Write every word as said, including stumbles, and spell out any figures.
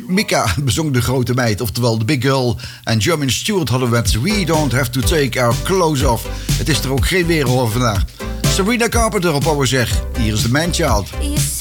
Mika bezong de grote meid, oftewel de big girl. En Jermaine Stewart hadden met We Don't Have To Take Our Clothes Off. Het is er ook geen weer over vandaag. Sabrina Carpenter op Power zeg. Hier is de Man Child.